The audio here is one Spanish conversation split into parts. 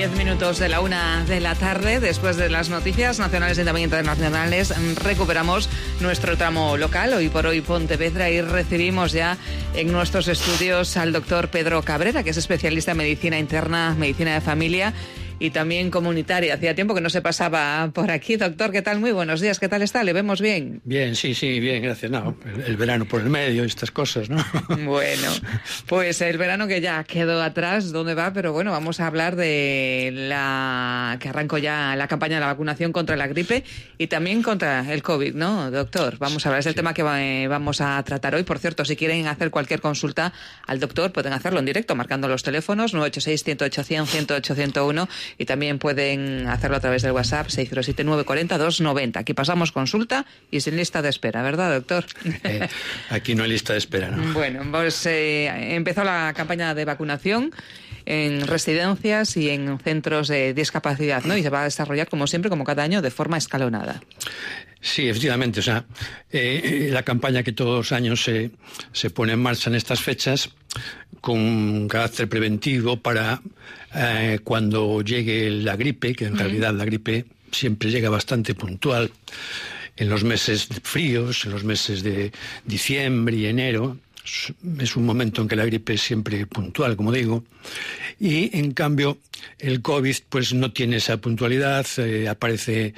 10 minutos de la 1 de la tarde, después de las noticias nacionales y también internacionales, recuperamos nuestro tramo local, hoy por hoy Pontevedra, y recibimos ya en nuestros estudios al doctor Pedro Cabrera, que es especialista en medicina interna, medicina de familia y también comunitaria. Hacía tiempo que no se pasaba por aquí. Doctor, ¿qué tal? Muy buenos días. ¿Qué tal está? ¿Le vemos bien? Bien, sí, bien, gracias. No, el verano por el medio y estas cosas, ¿no? Bueno, pues el verano que ya quedó atrás, ¿dónde va? Pero bueno, vamos a hablar de que arrancó ya la campaña de la vacunación contra la gripe y también contra el COVID, ¿no, doctor? Vamos a hablar, es el tema que vamos a tratar hoy. Por cierto, si quieren hacer cualquier consulta al doctor, pueden hacerlo en directo, marcando los teléfonos 986-108-100, 108-101, y también pueden hacerlo a través del WhatsApp 607-940-290. Aquí pasamos consulta y sin lista de espera, ¿verdad, doctor? Aquí no hay lista de espera, ¿no? Bueno, pues empezó la campaña de vacunación en residencias y en centros de discapacidad, ¿no? Y se va a desarrollar, como siempre, como cada año, de forma escalonada. Sí, efectivamente. O sea, la campaña que todos los años se pone en marcha en estas fechas con carácter preventivo para cuando llegue la gripe, que en realidad la gripe siempre llega bastante puntual, en los meses fríos, en los meses de diciembre y enero. Es un momento en que la gripe es siempre puntual, como digo, y en cambio el COVID pues no tiene esa puntualidad, aparece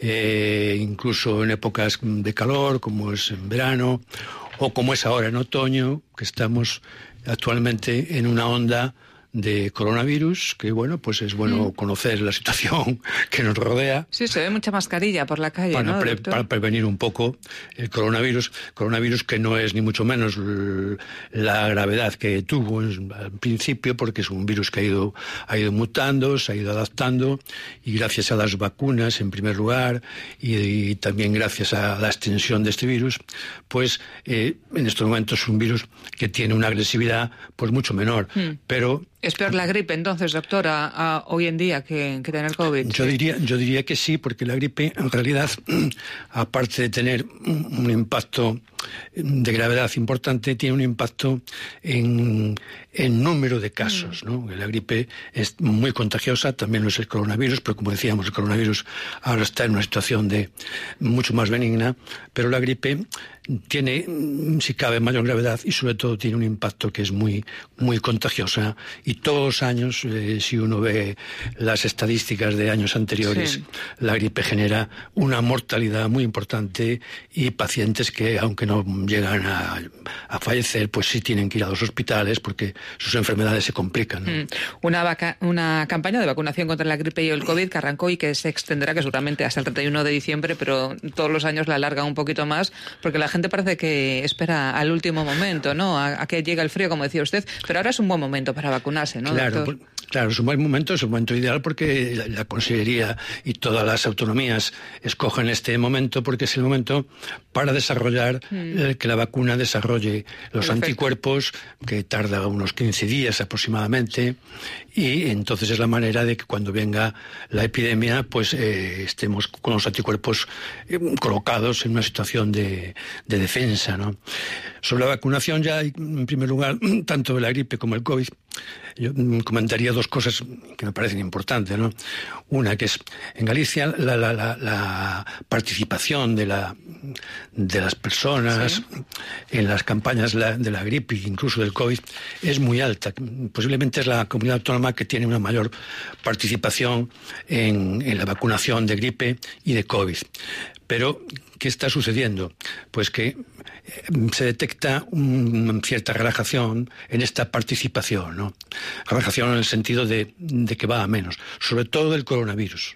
incluso en épocas de calor, como es en verano, o como es ahora en otoño, que estamos actualmente en una onda de coronavirus, que bueno, pues es bueno conocer la situación que nos rodea. Sí, se ve mucha mascarilla por la calle, ¿no, doctor? Para prevenir un poco el coronavirus que no es ni mucho menos la gravedad que tuvo al principio, porque es un virus que ha ido mutando, se ha ido adaptando, y gracias a las vacunas, en primer lugar, y también gracias a la extensión de este virus, pues en estos momentos es un virus que tiene una agresividad pues mucho menor, pero ¿es peor la gripe, entonces, doctora, hoy en día que tener COVID? Yo diría que sí, porque la gripe, en realidad, aparte de tener un impacto de gravedad importante, tiene un impacto en número de casos, ¿no? La gripe es muy contagiosa, también lo es el coronavirus, pero como decíamos, el coronavirus ahora está en una situación mucho más benigna, pero la gripe tiene, si cabe, mayor gravedad y sobre todo tiene un impacto que es muy, muy contagiosa. Y todos los años, si uno ve las estadísticas de años anteriores, la gripe genera una mortalidad muy importante y pacientes que, aunque no llegan a fallecer, pues sí tienen que ir a los hospitales porque sus enfermedades se complican, ¿no? Una campaña de vacunación contra la gripe y el COVID que arrancó y que se extenderá, que seguramente hasta el 31 de diciembre, pero todos los años la alarga un poquito más, porque la gente parece que espera al último momento, ¿no? A que llegue el frío, como decía usted, pero ahora es un buen momento para vacunarse, ¿no, doctor? Claro, es un buen momento, es un momento ideal porque la Consellería y todas las autonomías escogen este momento porque es el momento para desarrollar, que la vacuna desarrolle los anticuerpos, que tarda unos 15 días aproximadamente, y entonces es la manera de que cuando venga la epidemia pues estemos con los anticuerpos colocados en una situación de defensa, ¿no? Sobre la vacunación ya, en primer lugar, tanto de la gripe como el COVID, yo comentaría dos cosas que me parecen importantes, ¿no? Una, que es en Galicia la participación de las personas en las campañas de la gripe e incluso del COVID es muy alta. Posiblemente es la comunidad autónoma que tiene una mayor participación en la vacunación de gripe y de COVID. Pero, ¿qué está sucediendo? Pues que se detecta cierta relajación en esta participación, ¿no? Relajación en el sentido de que va a menos, sobre todo del coronavirus,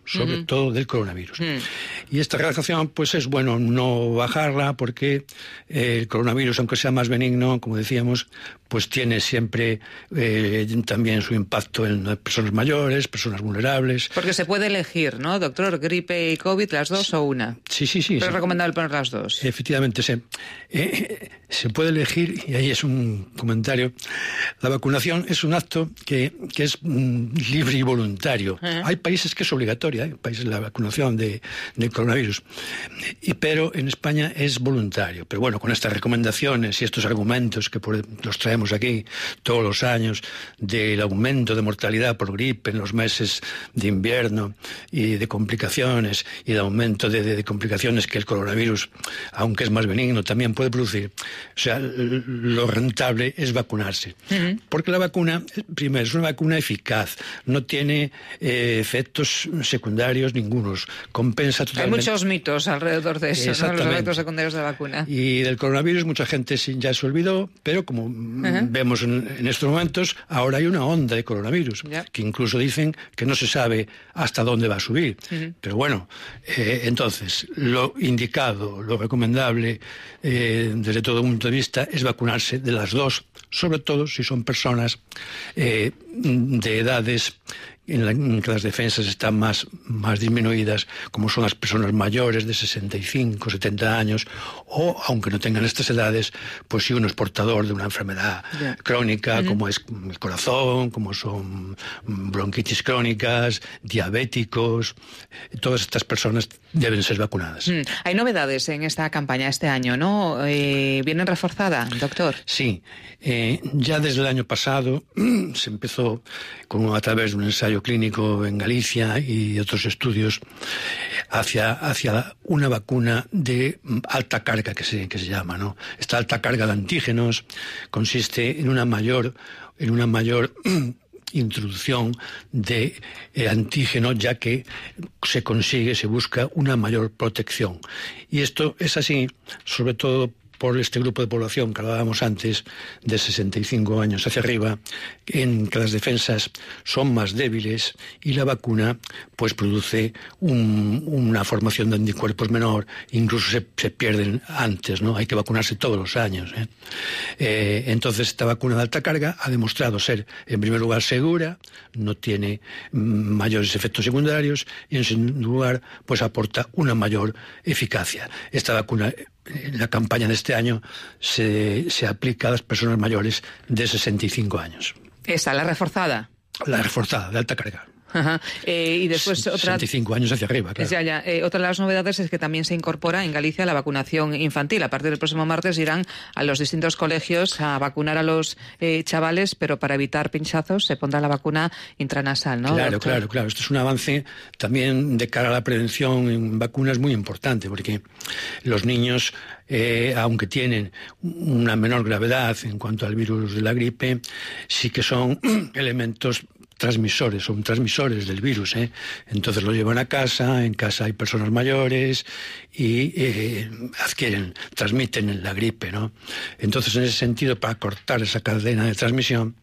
Y esta relajación, pues es bueno no bajarla porque el coronavirus, aunque sea más benigno, como decíamos, pues tiene siempre también su impacto en personas mayores, personas vulnerables. Porque se puede elegir, ¿no, doctor? ¿Gripe y COVID, las dos o una? Sí, Sí. Pero es recomendable poner las dos. Efectivamente, se puede elegir, y ahí es un comentario, la vacunación es un acto que es libre y voluntario. Hay países que es obligatoria, hay países la vacunación del coronavirus, pero en España es voluntario. Pero bueno, con estas recomendaciones y estos argumentos que los traemos aquí todos los años, del aumento de mortalidad por gripe en los meses de invierno y de complicaciones, y de aumento de complicaciones que el coronavirus, aunque es más benigno, también puede producir. O sea, lo rentable es vacunarse. Porque la vacuna, primero, es una vacuna eficaz, no tiene efectos secundarios ningunos, compensa totalmente. Hay muchos mitos alrededor de eso, ¿no? Los efectos secundarios de la vacuna. Y del coronavirus mucha gente ya se olvidó, pero como vemos en estos momentos, ahora hay una onda de coronavirus, que incluso dicen que no se sabe hasta dónde va a subir. Pero bueno, entonces, lo indicado, lo recomendable desde todo punto de vista es vacunarse de las dos, sobre todo si son personas de edades en que las defensas están más disminuidas, como son las personas mayores de 65, 70 años, o aunque no tengan estas edades, pues si uno es portador de una enfermedad crónica, como es el corazón, como son bronquitis crónicas, diabéticos, todas estas personas deben ser vacunadas. Hay novedades en esta campaña este año, ¿no? ¿Vienen reforzada, doctor? Sí. Ya desde el año pasado se empezó a través de un ensayo clínico en Galicia y otros estudios hacia una vacuna de alta carga que se llama, ¿no? Esta alta carga de antígenos consiste en una mayor introducción de antígeno, ya que se busca una mayor protección. Y esto es así, sobre todo por este grupo de población que hablábamos antes, de 65 años hacia arriba, en que las defensas son más débiles y la vacuna pues produce una formación de anticuerpos menor, incluso se pierden antes, ¿no? Hay que vacunarse todos los años. Entonces esta vacuna de alta carga ha demostrado ser, en primer lugar, segura, no tiene mayores efectos secundarios y, en segundo lugar, pues aporta una mayor eficacia. Esta vacuna, en la campaña de este año, se aplica a las personas mayores de 65 años. ¿Esa, la reforzada? La reforzada, de alta carga. Y después otra... 65 años hacia arriba, claro. Otra de las novedades es que también se incorpora en Galicia la vacunación infantil. A partir del próximo martes irán a los distintos colegios a vacunar a los chavales, pero para evitar pinchazos se pondrá la vacuna intranasal, ¿no? Claro. Esto es un avance también de cara a la prevención en vacunas muy importante, porque los niños, aunque tienen una menor gravedad en cuanto al virus de la gripe, sí que son elementos son transmisores del virus, Entonces lo llevan a casa, en casa hay personas mayores y transmiten la gripe, ¿no? Entonces, en ese sentido, para cortar esa cadena de transmisión,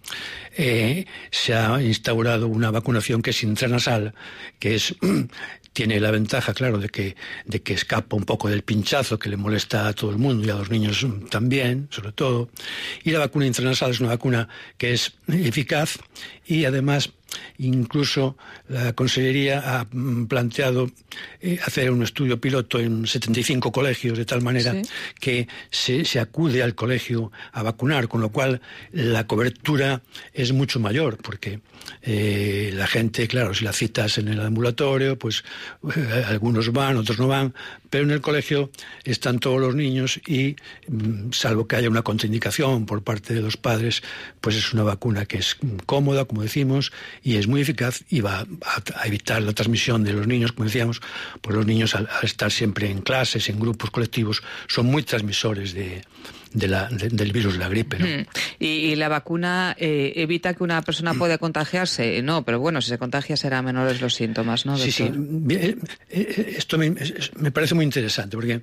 se ha instaurado una vacunación que es intranasal, que tiene la ventaja, claro, de que escapa un poco del pinchazo que le molesta a todo el mundo y a los niños también, sobre todo. Y la vacuna intranasal es una vacuna que es eficaz y, además, incluso la Consellería ha planteado hacer un estudio piloto en 75 colegios, de tal manera que se acude al colegio a vacunar, con lo cual la cobertura es mucho mayor, porque la gente, claro, si la citas en el ambulatorio, pues algunos van, otros no van, pero en el colegio están todos los niños y, salvo que haya una contraindicación por parte de los padres, pues es una vacuna que es cómoda, como decimos, y es muy eficaz y va a evitar la transmisión de los niños, como decíamos, pues los niños al estar siempre en clases, en grupos colectivos, son muy transmisores del virus de la gripe, ¿no? ¿Y la vacuna evita que una persona pueda contagiarse? No, pero bueno, si se contagia será menores los síntomas, ¿no, doctor? Sí. Esto me parece muy interesante, porque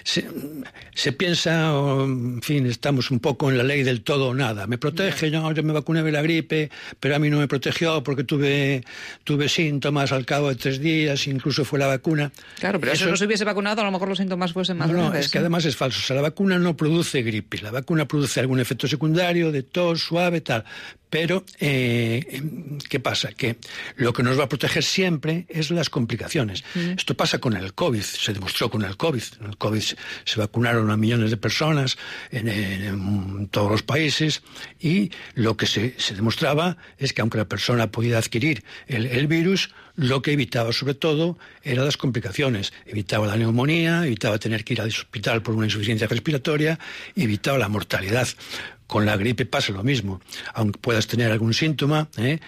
se piensa, en fin, estamos un poco en la ley del todo o nada. ¿Me protege? No, yo me vacuné de la gripe, pero a mí no me protegió porque tuve síntomas al cabo de 3 días, incluso fue la vacuna. Claro, pero eso no se hubiese vacunado, a lo mejor los síntomas fuesen más graves. No, es que además es falso. O sea, la vacuna no produce gripe. La vacuna produce algún efecto secundario de tos suave, tal, Pero, ¿qué pasa? Que lo que nos va a proteger siempre es las complicaciones. Esto pasa con el COVID, se demostró con el COVID. En el COVID se vacunaron a millones de personas en todos los países, y lo que se demostraba es que aunque la persona podía adquirir el virus, lo que evitaba sobre todo eran las complicaciones. Evitaba la neumonía, evitaba tener que ir al hospital por una insuficiencia respiratoria, evitaba la mortalidad. Con la gripe pasa lo mismo. Aunque puedas tener algún síntoma,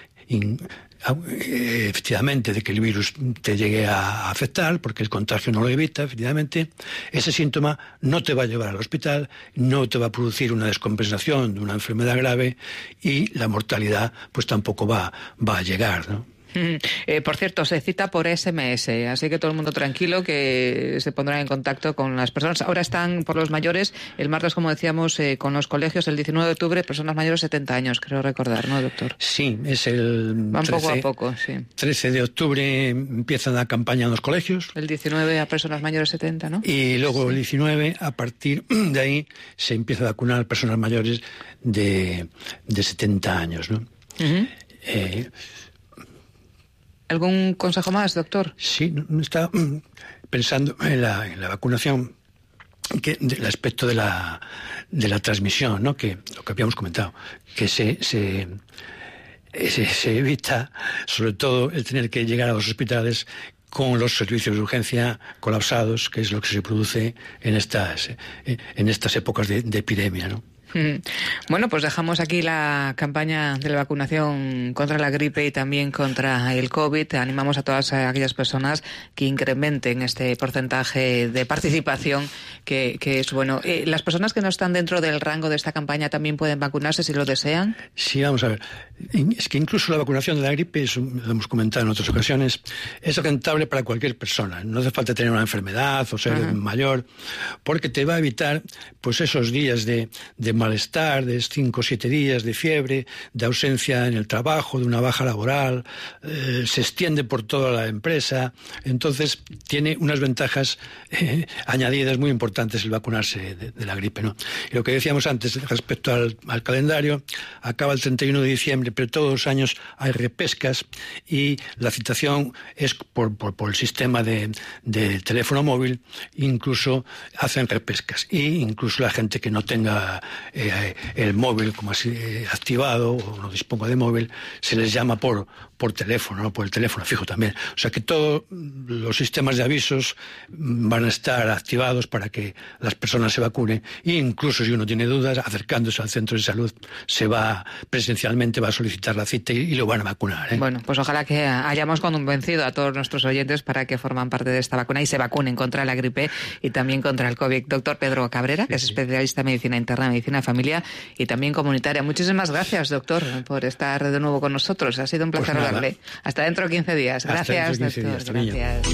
efectivamente, de que el virus te llegue a afectar, porque el contagio no lo evita, efectivamente, ese síntoma no te va a llevar al hospital, no te va a producir una descompensación de una enfermedad grave, y la mortalidad pues tampoco va a llegar, ¿no? Por cierto, se cita por SMS, así que todo el mundo tranquilo, que se pondrá en contacto con las personas. Ahora están por los mayores, el martes, como decíamos, con los colegios, el 19 de octubre, personas mayores 70 años, creo recordar, ¿no, doctor? Sí, es el Van 13, poco a poco, sí. 13 de octubre empieza la campaña en los colegios. El 19 a personas mayores 70, ¿no? Y luego el 19, a partir de ahí, se empieza a vacunar a personas mayores de 70 años, ¿no? ¿Algún consejo más, doctor? Sí, estaba pensando en la vacunación, que el aspecto de la transmisión, ¿no? Que lo que habíamos comentado, que se evita, sobre todo, el tener que llegar a los hospitales con los servicios de urgencia colapsados, que es lo que se produce en estas épocas de epidemia, ¿no? Bueno, pues dejamos aquí la campaña de la vacunación contra la gripe y también contra el COVID. Animamos a todas aquellas personas que incrementen este porcentaje de participación, que es bueno. ¿Las personas que no están dentro del rango de esta campaña también pueden vacunarse si lo desean? Sí, vamos a ver. Es que incluso la vacunación de la gripe, eso lo hemos comentado en otras ocasiones, es rentable para cualquier persona. No hace falta tener una enfermedad o ser mayor, porque te va a evitar pues esos días de malestar, de 5 o 7 días de fiebre, de ausencia en el trabajo, de una baja laboral, se extiende por toda la empresa. Entonces tiene unas ventajas añadidas muy importantes el vacunarse de la gripe, ¿no? Y lo que decíamos antes respecto al calendario, acaba el 31 de diciembre, pero todos los años hay repescas, y la citación es por el sistema de teléfono móvil. Incluso hacen repescas, y incluso la gente que no tenga el móvil como así activado, o no disponga de móvil, se les llama por teléfono, ¿no? Por el teléfono fijo también. O sea que todos los sistemas de avisos van a estar activados para que las personas se vacunen, e incluso si uno tiene dudas, acercándose al centro de salud, se va presencialmente, va a solicitar la cita y lo van a vacunar, ¿eh? Bueno, pues ojalá que hayamos convencido a todos nuestros oyentes para que forman parte de esta vacuna y se vacunen contra la gripe y también contra el COVID. Doctor Pedro Cabrera, que es especialista en medicina interna, medicina de familia y también comunitaria. Muchísimas gracias, doctor, por estar de nuevo con nosotros. Ha sido un placer hablarle. Hasta dentro de 15 días. Gracias, doctor. Gracias.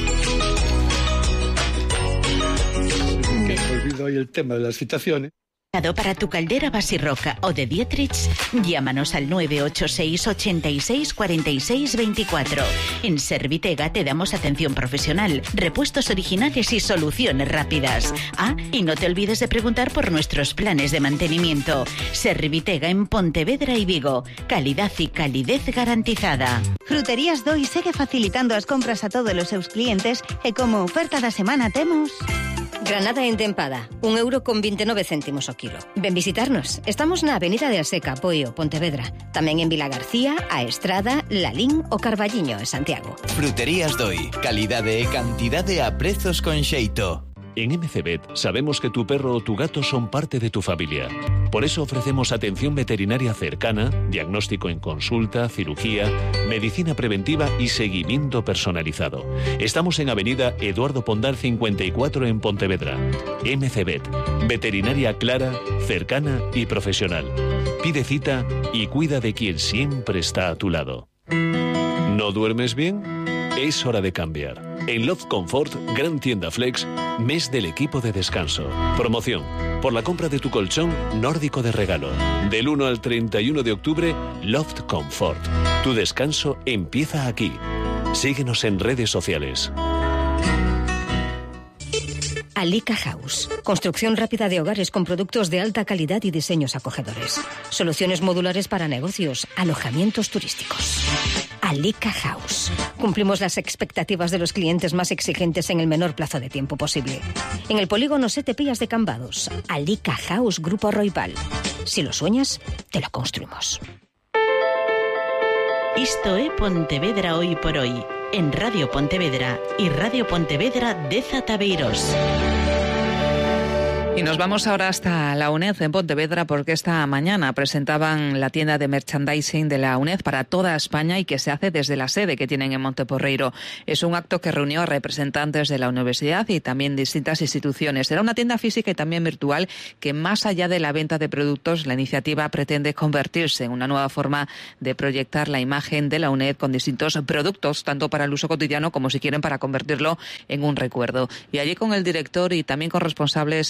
Que he olvidado hoy el tema de las citaciones. Para tu caldera Basirroca o de Dietrich, llámanos al 986 86 46 24. En Servitega te damos atención profesional, repuestos originales y soluciones rápidas. Y no te olvides de preguntar por nuestros planes de mantenimiento. Servitega en Pontevedra y Vigo. Calidad y calidez garantizada. Fruterías Doi segue facilitando as compras a todos os seus clientes e como oferta da semana temos... Granada entempada, €1,29 o kilo. Ven visitarnos. Estamos na Avenida de Aseca, Poio, Pontevedra. Tamén en Vila García, A Estrada, Lalín o Carballiño, en Santiago. Fruterías Doi. Calidade e cantidade a prezos con xeito. En MCVet sabemos que tu perro o tu gato son parte de tu familia. Por eso ofrecemos atención veterinaria cercana, diagnóstico en consulta, cirugía, medicina preventiva y seguimiento personalizado. Estamos en Avenida Eduardo Pondal 54 en Pontevedra. MCVet, veterinaria clara, cercana y profesional. Pide cita y cuida de quien siempre está a tu lado. ¿No duermes bien? Es hora de cambiar. En Loft Comfort, gran tienda Flex, mes del equipo de descanso. Promoción. Por la compra de tu colchón nórdico de regalo. Del 1 al 31 de octubre, Loft Comfort. Tu descanso empieza aquí. Síguenos en redes sociales. Alica House. Construcción rápida de hogares con productos de alta calidad y diseños acogedores. Soluciones modulares para negocios, alojamientos turísticos. Alica House. Cumplimos las expectativas de los clientes más exigentes en el menor plazo de tiempo posible. En el polígono Sete Pías de Cambados. Alica House Grupo Roipal. Si lo sueñas, te lo construimos. Isto é Pontevedra Hoy por Hoy, en Radio Pontevedra y Radio Pontevedra de Zataveiros. Y nos vamos ahora hasta la UNED en Pontevedra porque esta mañana presentaban la tienda de merchandising de la UNED para toda España y que se hace desde la sede que tienen en Monteporreiro. Es un acto que reunió a representantes de la universidad y también distintas instituciones. Será una tienda física y también virtual que, más allá de la venta de productos, la iniciativa pretende convertirse en una nueva forma de proyectar la imagen de la UNED con distintos productos, tanto para el uso cotidiano como, si quieren, para convertirlo en un recuerdo. Y allí con el director y también con responsables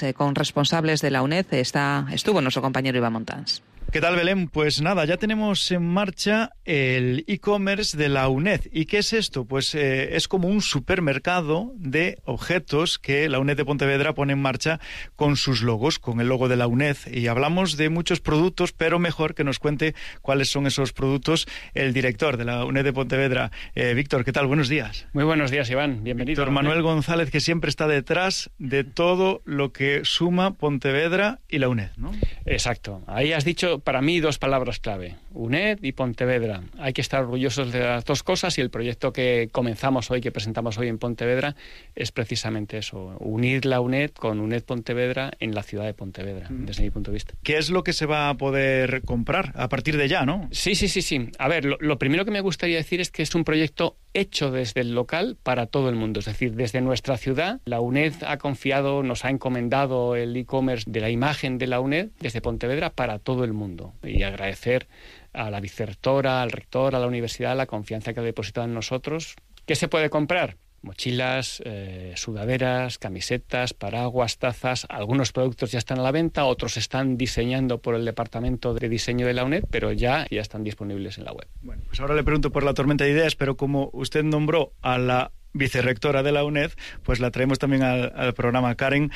de la UNED estuvo nuestro compañero Iván Montans. ¿Qué tal, Belén? Pues nada, ya tenemos en marcha el e-commerce de la UNED. ¿Y qué es esto? Pues es como un supermercado de objetos que la UNED de Pontevedra pone en marcha con sus logos, con el logo de la UNED. Y hablamos de muchos productos, pero mejor que nos cuente cuáles son esos productos el director de la UNED de Pontevedra. Víctor, ¿qué tal? Buenos días. Muy buenos días, Iván. Bienvenido. Víctor Manuel González, que siempre está detrás de todo lo que suma Pontevedra y la UNED, ¿no? Exacto. Ahí has dicho, para mí, dos palabras clave: UNED y Pontevedra. Hay que estar orgullosos de las dos cosas, y el proyecto que comenzamos hoy, que presentamos hoy en Pontevedra, es precisamente eso: unir la UNED con UNED Pontevedra en la ciudad de Pontevedra, desde mi punto de vista. ¿Qué es lo que se va a poder comprar a partir de ya, no? Sí. A ver, lo primero que me gustaría decir es que es un proyecto hecho desde el local para todo el mundo. Es decir, desde nuestra ciudad, la UNED nos ha encomendado el e-commerce de la imagen de la UNED desde Pontevedra para todo el mundo. Y agradecer a la vicerrectora, al rector, a la universidad, la confianza que ha depositado en nosotros. ¿Qué se puede comprar? Mochilas, sudaderas, camisetas, paraguas, tazas. Algunos productos ya están a la venta, otros están diseñando por el departamento de diseño de la UNED, pero ya están disponibles en la web. Bueno, pues ahora le pregunto por la tormenta de ideas, pero como usted nombró a la vicerrectora de la UNED, pues la traemos también al programa. Karen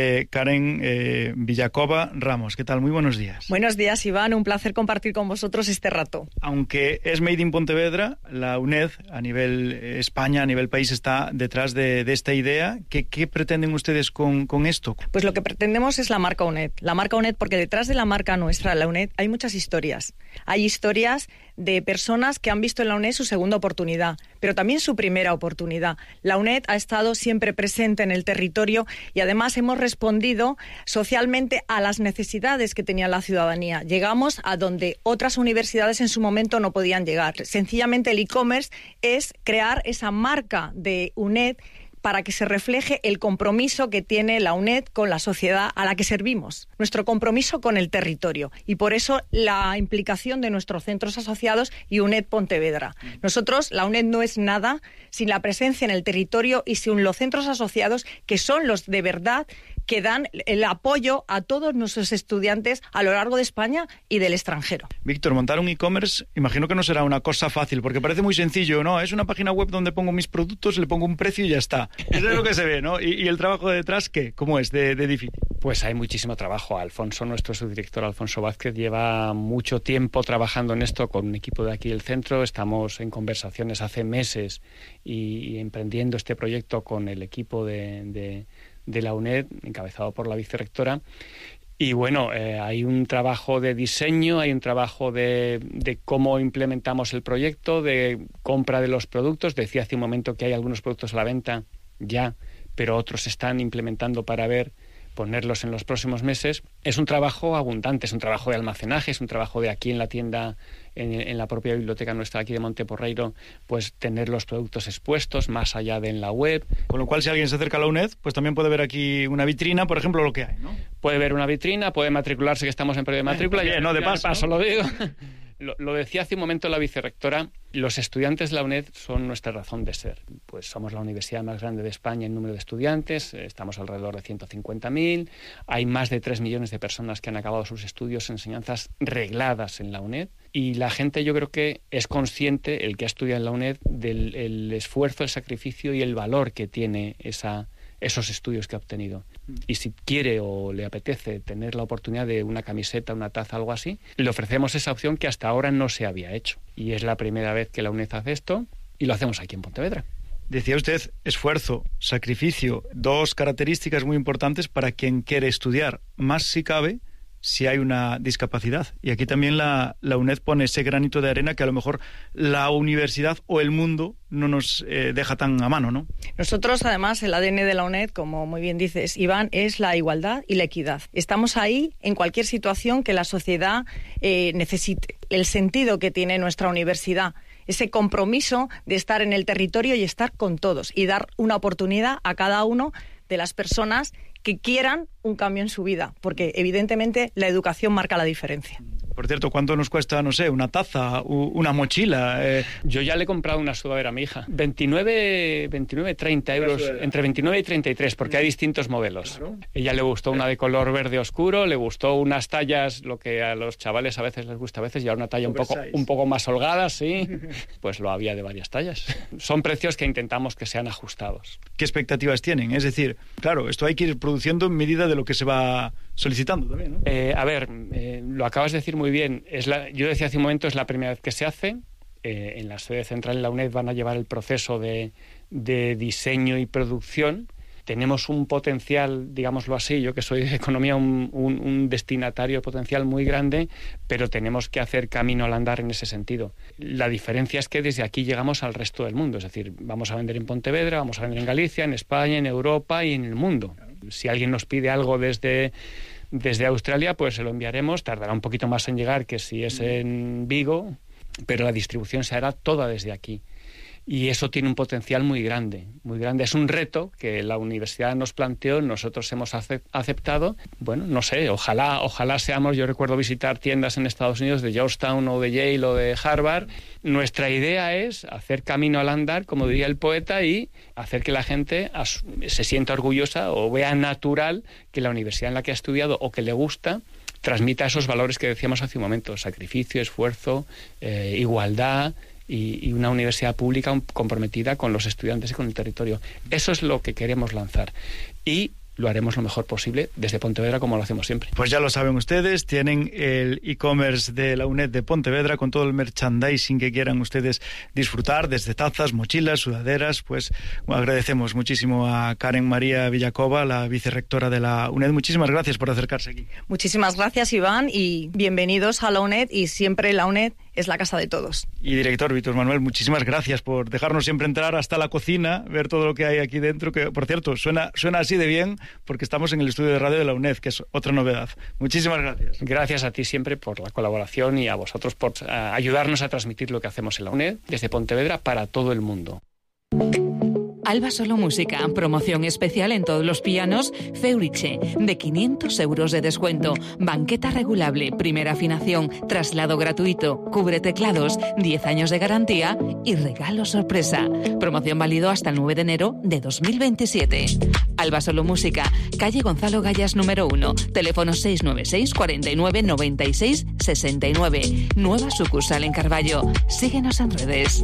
Villacova Ramos, ¿qué tal? Muy buenos días. Buenos días, Iván, un placer compartir con vosotros este rato. Aunque es Made in Pontevedra, la UNED a nivel España, a nivel país, está detrás de esta idea. ¿Qué pretenden ustedes con esto? Pues lo que pretendemos es la marca UNED. La marca UNED, porque detrás de la marca nuestra, la UNED, hay muchas historias. Hay historias de personas que han visto en la UNED su segunda oportunidad, pero también su primera oportunidad. La UNED ha estado siempre presente en el territorio y además hemos respondido socialmente a las necesidades que tenía la ciudadanía. Llegamos a donde otras universidades en su momento no podían llegar. Sencillamente el e-commerce es crear esa marca de UNED para que se refleje el compromiso que tiene la UNED con la sociedad a la que servimos, nuestro compromiso con el territorio, y por eso la implicación de nuestros centros asociados y UNED Pontevedra. Nosotros, la UNED no es nada sin la presencia en el territorio y sin los centros asociados, que son los de verdad que dan el apoyo a todos nuestros estudiantes a lo largo de España y del extranjero. Víctor, montar un e-commerce, imagino que no será una cosa fácil, porque parece muy sencillo, ¿no? Es una página web donde pongo mis productos, le pongo un precio y ya está. Eso es lo que se ve, ¿no? ¿Y el trabajo de detrás qué? ¿Cómo es de difícil? Pues hay muchísimo trabajo. Alfonso, nuestro subdirector Alfonso Vázquez, lleva mucho tiempo trabajando en esto con un equipo de aquí del centro. Estamos en conversaciones hace meses y emprendiendo este proyecto con el equipo de la UNED, encabezado por la vicerrectora. Y bueno, hay un trabajo de diseño, hay un trabajo de cómo implementamos el proyecto, de compra de los productos. Decía hace un momento que hay algunos productos a la venta ya, pero otros se están implementando para ponerlos en los próximos meses. Es un trabajo abundante, es un trabajo de almacenaje, es un trabajo de aquí en la tienda, en la propia biblioteca nuestra aquí de Monteporreiro, pues tener los productos expuestos más allá de en la web. Con lo cual, si alguien se acerca a la UNED, pues también puede ver aquí una vitrina, por ejemplo, lo que hay, ¿no? Puede ver una vitrina, puede matricularse, que estamos en periodo de matrícula. No, de paso, ¿no? Lo digo. Lo decía hace un momento la vicerrectora, los estudiantes de la UNED son nuestra razón de ser. Pues somos la universidad más grande de España en número de estudiantes, estamos alrededor de 150.000, hay más de 3 millones de personas que han acabado sus estudios en enseñanzas regladas en la UNED, y la gente, yo creo que es consciente, el que ha estudiado en la UNED, del esfuerzo, el sacrificio y el valor que tiene esa esos estudios que ha obtenido. Y si quiere o le apetece tener la oportunidad de una camiseta, una taza, algo así, le ofrecemos esa opción que hasta ahora no se había hecho. Y es la primera vez que la UNED hace esto y lo hacemos aquí en Pontevedra. Decía usted esfuerzo, sacrificio, 2 características muy importantes para quien quiere estudiar, más si cabe, si hay una discapacidad. Y aquí también la UNED pone ese granito de arena que a lo mejor la universidad o el mundo no nos deja tan a mano, ¿no? Nosotros, además, el ADN de la UNED, como muy bien dices, Iván, es la igualdad y la equidad. Estamos ahí en cualquier situación que la sociedad necesite. El sentido que tiene nuestra universidad, ese compromiso de estar en el territorio y estar con todos y dar una oportunidad a cada uno de las personas que quieran un cambio en su vida, porque evidentemente la educación marca la diferencia. Por cierto, ¿cuánto nos cuesta, no sé, una taza, una mochila? Yo ya le he comprado una sudadera a mi hija. 29, 30 euros, entre 29 y 33, porque hay distintos modelos. Claro. Ella le gustó una de color verde oscuro, le gustó unas tallas, lo que a los chavales a veces les gusta, a veces llevar una talla un poco más holgada, sí. Pues lo había de varias tallas. Son precios que intentamos que sean ajustados. ¿Qué expectativas tienen? Es decir, claro, esto hay que ir produciendo en medida de lo que se va solicitando también, ¿no? Lo acabas de decir muy bien. Yo decía hace un momento, es la primera vez que se hace. En la sede central de la UNED van a llevar el proceso de diseño y producción. Tenemos un potencial, digámoslo así, yo que soy de economía, un destinatario potencial muy grande, pero tenemos que hacer camino al andar en ese sentido. La diferencia es que desde aquí llegamos al resto del mundo, es decir, vamos a vender en Pontevedra, vamos a vender en Galicia, en España, en Europa y en el mundo. Si alguien nos pide algo desde Australia, pues se lo enviaremos, tardará un poquito más en llegar que si es en Vigo, pero la distribución se hará toda desde aquí. Y eso tiene un potencial muy grande, muy grande. Es un reto que la universidad nos planteó, nosotros hemos aceptado. Bueno, no sé, ojalá seamos, yo recuerdo visitar tiendas en Estados Unidos de Georgetown o de Yale o de Harvard. Nuestra idea es hacer camino al andar, como diría el poeta, y hacer que la gente se sienta orgullosa o vea natural que la universidad en la que ha estudiado o que le gusta transmita esos valores que decíamos hace un momento: sacrificio, esfuerzo, igualdad, y una universidad pública comprometida con los estudiantes y con el territorio. Eso es lo que queremos lanzar. Y lo haremos lo mejor posible desde Pontevedra, como lo hacemos siempre. Pues ya lo saben ustedes, tienen el e-commerce de la UNED de Pontevedra con todo el merchandising que quieran ustedes disfrutar, desde tazas, mochilas, sudaderas. Pues agradecemos muchísimo a Karen María Villacova, la vicerrectora de la UNED. Muchísimas gracias por acercarse aquí. Muchísimas gracias, Iván, y bienvenidos a la UNED, y siempre la UNED es la casa de todos. Y director Víctor Manuel, muchísimas gracias por dejarnos siempre entrar hasta la cocina, ver todo lo que hay aquí dentro, que por cierto suena así de bien, porque estamos en el estudio de radio de la UNED, que es otra novedad. Muchísimas gracias. Gracias a ti siempre por la colaboración y a vosotros por ayudarnos a transmitir lo que hacemos en la UNED desde Pontevedra para todo el mundo. Alba Solo Música, promoción especial en todos los pianos Feuriche, de 500 euros de descuento, banqueta regulable, primera afinación, traslado gratuito, cubre teclados, 10 años de garantía y regalo sorpresa. Promoción válido hasta el 9 de enero de 2027. Alba Solo Música, calle Gonzalo Gallas número 1, teléfono 696 49 96 69. Nueva sucursal en Carballo. Síguenos en redes.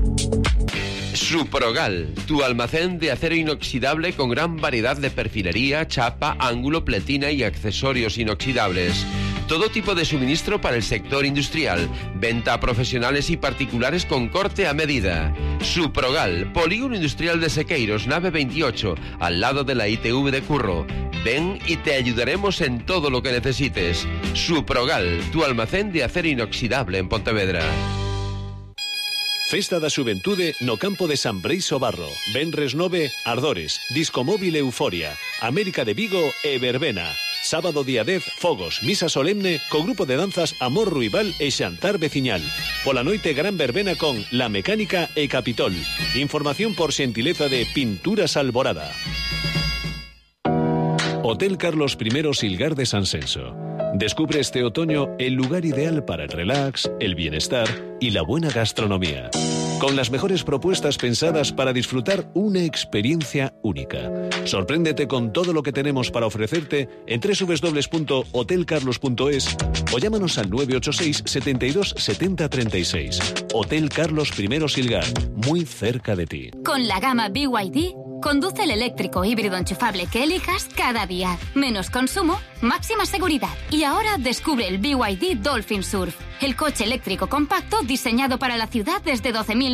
Suprogal, tu almacén de acero inoxidable con gran variedad de perfilería, chapa, ángulo, pletina y accesorios inoxidables. Todo tipo de suministro para el sector industrial. Venta a profesionales y particulares con corte a medida. Suprogal, Polígono Industrial de Sequeiros, nave 28, al lado de la ITV de Curro. Ven y te ayudaremos en todo lo que necesites. Suprogal, tu almacén de acero inoxidable en Pontevedra. Festa da Xuventude no campo de San Breixo Barro. Venres 9, Ardores, Discomóvil Euforia, América de Vigo e Verbena. Sábado día 10, Fogos, misa solemne co grupo de danzas Amor Ruibal e Xantar Veciñal. Pola noite gran verbena con La Mecánica e Capitol. Información por xentileza de Pinturas Alborada. Hotel Carlos I Silgar de San Senso. Descubre este otoño el lugar ideal para el relax, el bienestar y la buena gastronomía. Con las mejores propuestas pensadas para disfrutar una experiencia única. Sorpréndete con todo lo que tenemos para ofrecerte en www.hotelcarlos.es o llámanos al 986 72 70 36. Hotel Carlos I Silgar, muy cerca de ti. Con la gama BYD, Conduce el eléctrico híbrido enchufable que elijas cada día. Menos consumo, máxima seguridad. Y ahora descubre el BYD Dolphin Surf, el coche eléctrico compacto diseñado para la ciudad desde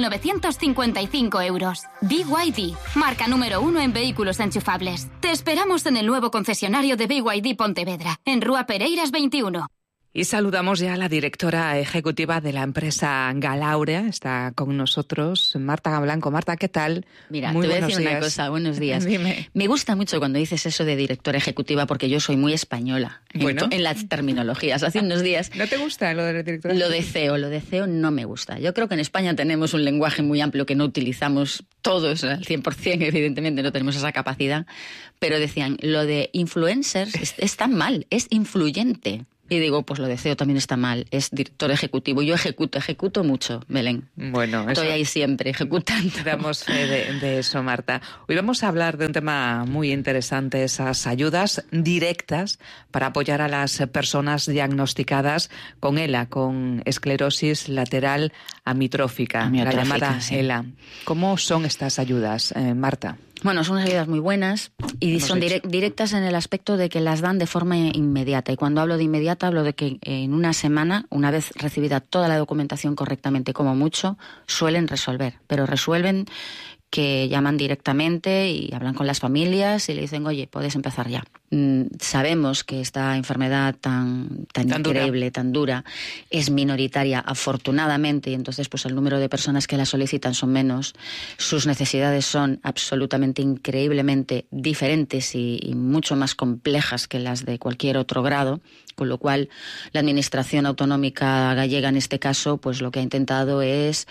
12.955 euros. BYD, marca número 1 en vehículos enchufables. Te esperamos en el nuevo concesionario de BYD Pontevedra, en Rúa Pereiras 21. Y saludamos ya a la directora ejecutiva de la empresa Galaurea. Está con nosotros Marta Blanco. Marta, ¿qué tal? Mira, te voy a decir una cosa. Buenos días. Dime. Me gusta mucho cuando dices eso de directora ejecutiva porque yo soy muy española en las terminologías. Hace unos días... ¿No te gusta lo de directora ejecutiva? Lo de CEO no me gusta. Yo creo que en España tenemos un lenguaje muy amplio que no utilizamos todos al 100%, evidentemente no tenemos esa capacidad. Pero decían, lo de influencers es tan mal, es influyente. Y digo, pues lo de CEO también está mal, es director ejecutivo. Yo ejecuto mucho, Belén. Bueno, estoy ahí siempre, ejecutando. Damos fe de eso, Marta. Hoy vamos a hablar de un tema muy interesante, esas ayudas directas para apoyar a las personas diagnosticadas con ELA, con esclerosis lateral amiotrófica, la llamada ELA. ¿Cómo son estas ayudas, Marta? Bueno, son unas ayudas muy buenas y son directas en el aspecto de que las dan de forma inmediata. Y cuando hablo de inmediata, hablo de que en una semana, una vez recibida toda la documentación correctamente, como mucho, suelen resolver. Pero resuelven que llaman directamente y hablan con las familias y le dicen, oye, puedes empezar ya. Sabemos que esta enfermedad tan increíble, tan dura, es minoritaria, afortunadamente, y entonces pues el número de personas que la solicitan son menos. Sus necesidades son absolutamente, increíblemente diferentes y mucho más complejas que las de cualquier otro grado, con lo cual la Administración Autonómica Gallega, en este caso, pues lo que ha intentado es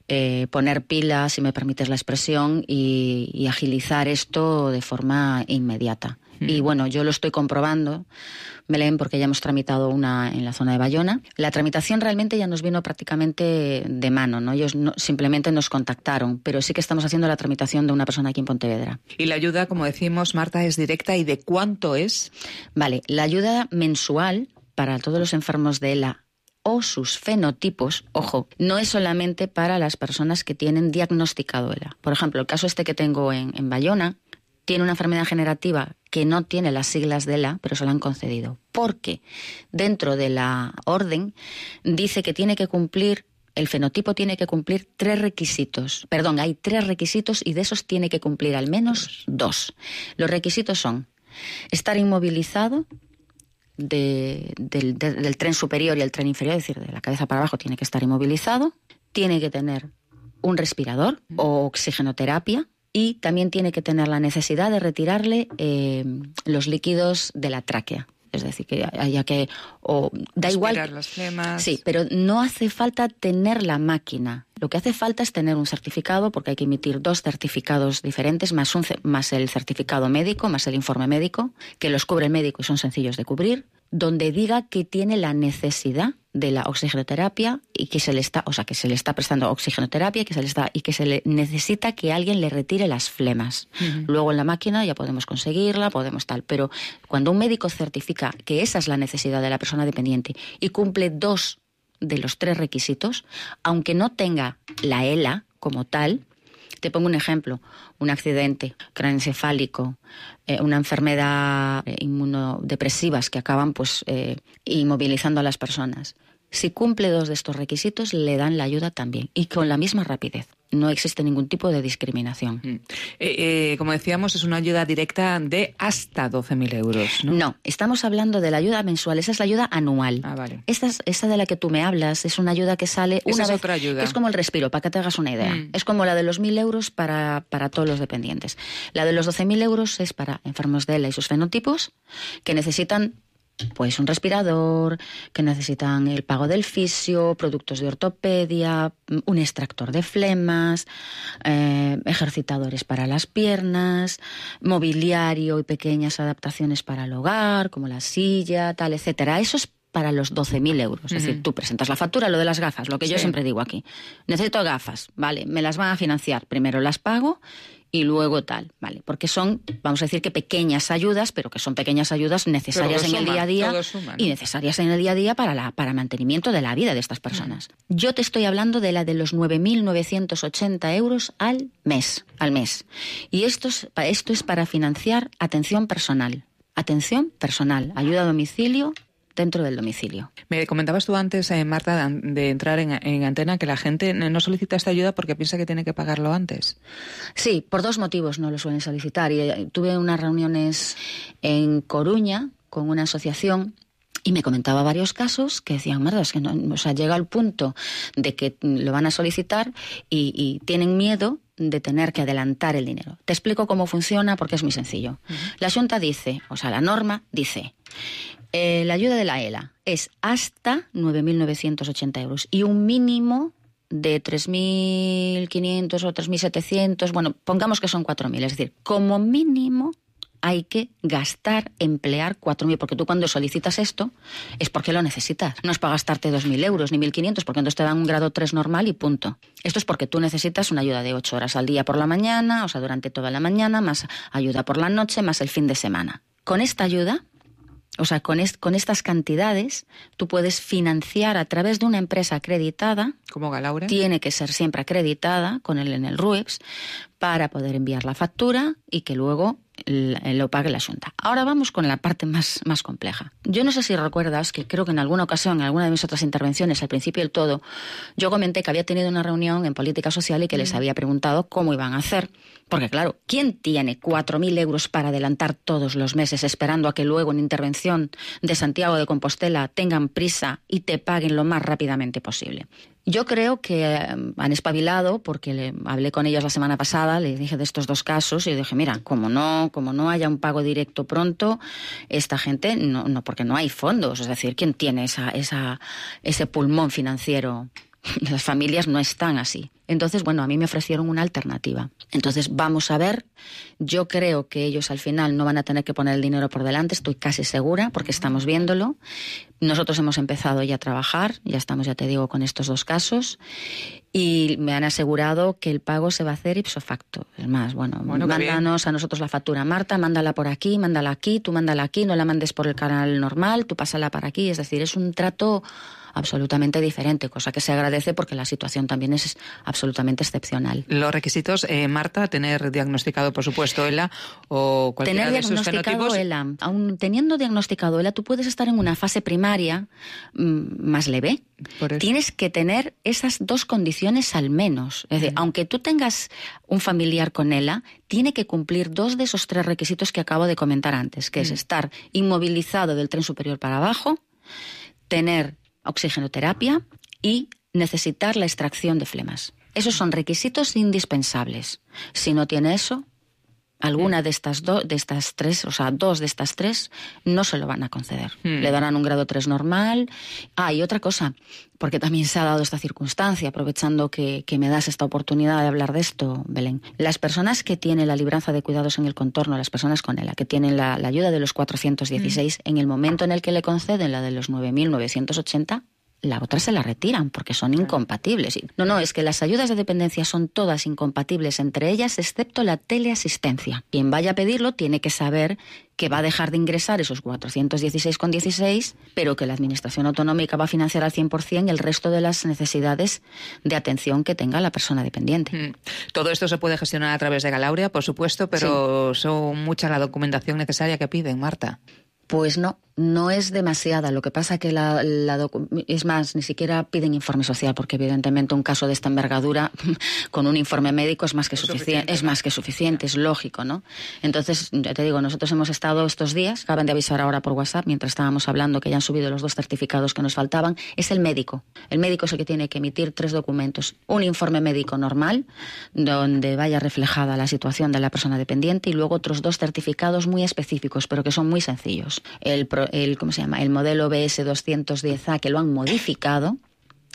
poner pilas, si me permites la expresión, y agilizar esto de forma inmediata. Y bueno, yo lo estoy comprobando, Belén, porque ya hemos tramitado una en la zona de Bayona. La tramitación realmente ya nos vino prácticamente de mano, ¿no? Ellos simplemente nos contactaron, pero sí que estamos haciendo la tramitación de una persona aquí en Pontevedra. Y la ayuda, como decimos, Marta, es directa. ¿Y de cuánto es? Vale, la ayuda mensual para todos los enfermos de ELA o sus fenotipos, ojo, no es solamente para las personas que tienen diagnosticado ELA. Por ejemplo, el caso este que tengo en Bayona, tiene una enfermedad generativa que no tiene las siglas de ELA, pero se la han concedido. Porque dentro de la orden dice que tiene que cumplir, el fenotipo tiene que cumplir 3 requisitos. Perdón, hay 3 requisitos y de esos tiene que cumplir al menos 2. Los requisitos son estar inmovilizado del tren superior y el tren inferior, es decir, de la cabeza para abajo tiene que estar inmovilizado, tiene que tener un respirador o oxigenoterapia, y también tiene que tener la necesidad de retirarle los líquidos de la tráquea. Es decir, que haya que... da igual. Las flemas. Sí, pero no hace falta tener la máquina. Lo que hace falta es tener un certificado, porque hay que emitir 2 certificados diferentes, más el certificado médico, más el informe médico, que los cubre el médico y son sencillos de cubrir, donde diga que tiene la necesidad de la oxigenoterapia y que se le está prestando oxigenoterapia y que se le necesita que alguien le retire las flemas. Uh-huh. Luego en la máquina ya podemos conseguirla, pero cuando un médico certifica que esa es la necesidad de la persona dependiente y cumple 2 de los 3 requisitos, aunque no tenga la ELA como tal, te pongo un ejemplo, un accidente craneoencefálico, una enfermedad inmunodepresivas que acaban inmovilizando a las personas. Si cumple 2 de estos requisitos, le dan la ayuda también y con la misma rapidez. No existe ningún tipo de discriminación. Como decíamos, es una ayuda directa de hasta 12.000 euros, ¿no? No, estamos hablando de la ayuda mensual. Esa es la ayuda anual. Ah, vale. Esta de la que tú me hablas es una ayuda que sale una vez. Otra ayuda. Es como el respiro, para que te hagas una idea. Es como la de los 1.000 euros para todos los dependientes. La de los 12.000 euros es para enfermos de ELA y sus fenotipos que necesitan pues un respirador, que necesitan el pago del fisio, productos de ortopedia, un extractor de flemas, ejercitadores para las piernas, mobiliario y pequeñas adaptaciones para el hogar, como la silla, tal, etcétera. Eso es para los 12.000 euros. Es decir, tú presentas la factura, lo de las gafas, lo que yo siempre digo aquí. Necesito gafas, vale, me las van a financiar. Primero las pago y luego tal, ¿vale? Porque son, vamos a decir que pequeñas ayudas, pero que son pequeñas ayudas necesarias en el día a día y necesarias en el día a día para mantenimiento de la vida de estas personas. Yo te estoy hablando de la de los 9.980 euros al mes. Y esto es para financiar atención personal, ayuda a domicilio, dentro del domicilio. Me comentabas tú antes, Marta, de entrar en antena, que la gente no solicita esta ayuda porque piensa que tiene que pagarlo antes. Sí, por 2 motivos no lo suelen solicitar. Y tuve unas reuniones en Coruña con una asociación y me comentaba varios casos que decían, Marta, es que no, o sea, llega al punto de que lo van a solicitar y tienen miedo de tener que adelantar el dinero. Te explico cómo funciona porque es muy sencillo. La Xunta dice, o sea, la norma dice, la ayuda de la ELA es hasta 9.980 euros y un mínimo de 3.500 o 3.700, bueno, pongamos que son 4.000, es decir, como mínimo hay que emplear 4.000, porque tú cuando solicitas esto es porque lo necesitas. No es para gastarte 2.000 euros ni 1.500, porque entonces te dan un grado 3 normal y punto. Esto es porque tú necesitas una ayuda de 8 horas al día por la mañana, o sea, durante toda la mañana, más ayuda por la noche, más el fin de semana. Con esta ayuda, o sea, con estas cantidades, tú puedes financiar a través de una empresa acreditada. Como Galaure. Tiene que ser siempre acreditada en el RUEPS para poder enviar la factura y que luego lo pague la Xunta. Ahora vamos con la parte más compleja. Yo no sé si recuerdas que creo que en alguna ocasión, en alguna de mis otras intervenciones, al principio del todo, yo comenté que había tenido una reunión en política social y que les había preguntado cómo iban a hacer. Porque claro, ¿quién tiene 4.000 euros para adelantar todos los meses esperando a que luego en intervención de Santiago de Compostela tengan prisa y te paguen lo más rápidamente posible? Yo creo que han espabilado porque hablé con ellos la semana pasada, les dije de estos 2 casos y dije, mira, como no haya un pago directo pronto, esta gente, no porque no hay fondos, es decir, ¿quién tiene ese pulmón financiero? Las familias no están así. Entonces, bueno, a mí me ofrecieron una alternativa. Entonces, vamos a ver. Yo creo que ellos al final no van a tener que poner el dinero por delante, estoy casi segura, porque estamos viéndolo. Nosotros hemos empezado ya a trabajar, ya estamos, ya te digo, con estos 2 casos, y me han asegurado que el pago se va a hacer ipso facto. Es más, bueno mándanos a nosotros la factura. Marta, mándala por aquí, mándala aquí, tú mándala aquí, no la mandes por el canal normal, tú pásala para aquí. Es decir, es un trato absolutamente diferente, cosa que se agradece porque la situación también es absolutamente excepcional. Los requisitos, Marta, tener diagnosticado, por supuesto, ELA o cualquiera de sus fenotipos. ELA. Aún teniendo diagnosticado ELA, tú puedes estar en una fase primaria más leve. Tienes que tener esas 2 condiciones al menos. Es decir, aunque tú tengas un familiar con ELA, tiene que cumplir 2 de esos 3 requisitos que acabo de comentar antes, que es estar inmovilizado del tren superior para abajo, tener oxigenoterapia y necesitar la extracción de flemas. Esos son requisitos indispensables. Si no tiene eso, alguna de estas 2 de estas 3, o sea, 2 de estas 3, no se lo van a conceder. Le darán un grado 3 normal. Y otra cosa, porque también se ha dado esta circunstancia, aprovechando que me das esta oportunidad de hablar de esto, Belén. Las personas que tienen la libranza de cuidados en el contorno, las personas con ELA, que tienen la ayuda de los 416, en el momento en el que le conceden la de los 9.980, la otra se la retiran porque son incompatibles. No, es que las ayudas de dependencia son todas incompatibles entre ellas, excepto la teleasistencia. Quien vaya a pedirlo tiene que saber que va a dejar de ingresar esos 416,16, pero que la Administración Autonómica va a financiar al 100% el resto de las necesidades de atención que tenga la persona dependiente. Todo esto se puede gestionar a través de Galauria, por supuesto, pero son mucha la documentación necesaria que piden, Marta. Pues no es demasiada. Lo que pasa que es más, ni siquiera piden informe social, porque evidentemente un caso de esta envergadura con un informe médico es más que suficiente, es lógico, ¿no? Entonces, ya te digo, nosotros hemos estado estos días, acaban de avisar ahora por WhatsApp, mientras estábamos hablando que ya han subido los 2 certificados que nos faltaban, es el médico. El médico es el que tiene que emitir 3 documentos. Un informe médico normal, donde vaya reflejada la situación de la persona dependiente, y luego otros 2 certificados muy específicos, pero que son muy sencillos. El modelo BS210A, que lo han modificado,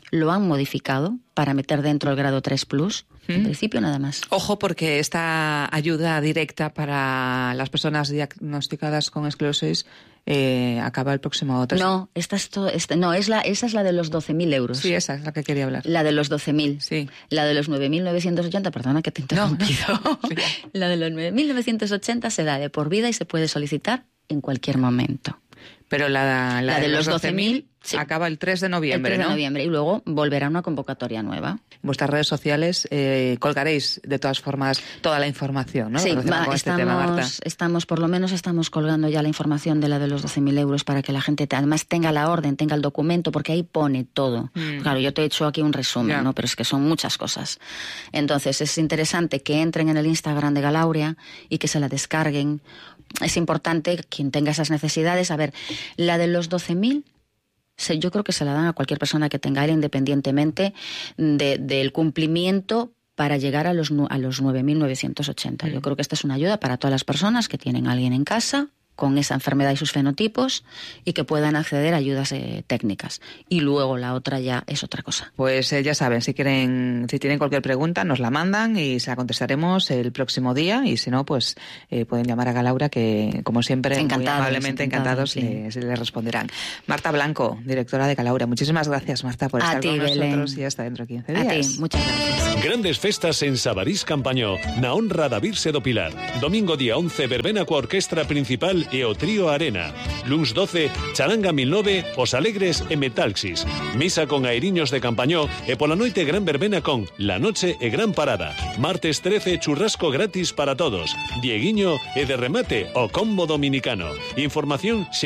lo han modificado para meter dentro el grado 3+, en principio nada más. Ojo, porque esta ayuda directa para las personas diagnosticadas con esclerosis acaba el próximo 3. No, esa es la de los 12.000 euros. Sí, esa es la que quería hablar. La de los 12.000. Sí. La de los 9.980, perdona que te he interrumpido. No. La de los 9.980 se da de por vida y se puede solicitar en cualquier momento. Pero la de los 12.000 acaba el 3 de noviembre, el 3 de noviembre, y luego volverá una convocatoria nueva. En vuestras redes sociales colgaréis, de todas formas, toda la información, ¿no? Sí, estamos colgando ya la información de la de los 12.000 euros para que la gente además tenga la orden, tenga el documento, porque ahí pone todo. Claro, yo te he hecho aquí un resumen, ¿no? Pero es que son muchas cosas. Entonces, es interesante que entren en el Instagram de Galauria y que se la descarguen. Es importante, quien tenga esas necesidades, a ver, la de los 12.000, yo creo que se la dan a cualquier persona que tenga él, independientemente del cumplimiento para llegar a los 9.980. Yo creo que esta es una ayuda para todas las personas que tienen a alguien en casa con esa enfermedad y sus fenotipos y que puedan acceder a ayudas técnicas. Y luego la otra ya es otra cosa. Pues ya saben, si tienen cualquier pregunta, nos la mandan y se la contestaremos el próximo día, y si no, pues pueden llamar a Galaura, que como siempre, muy amablemente encantados les responderán. Marta Blanco, directora de Galaura. Muchísimas gracias, Marta, por estar con nosotros, y hasta dentro de 15 días. A ti, muchas gracias. Grandes festas en Sabarís Campañó, na honra da Virse do Pilar. Domingo día 11, verbena coa orquestra principal e o Trío Arena. Luns 12, Charanga 1009, Os Alegres e Metalxis. Misa con airiños de Campañó e pola noite gran verbena con La Noche e Gran Parada. Martes 13, churrasco gratis para todos. Dieguiño e de remate o combo dominicano. Información